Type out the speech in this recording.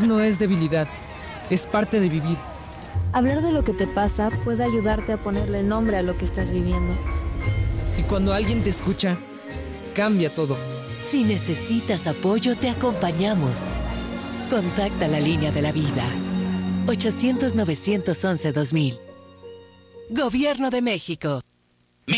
no es debilidad, es parte de vivir. Hablar de lo que te pasa puede ayudarte a ponerle nombre a lo que estás viviendo. Y cuando alguien te escucha, cambia todo. Si necesitas apoyo, te acompañamos. Contacta la línea de la vida. 800-911-2000. Gobierno de México.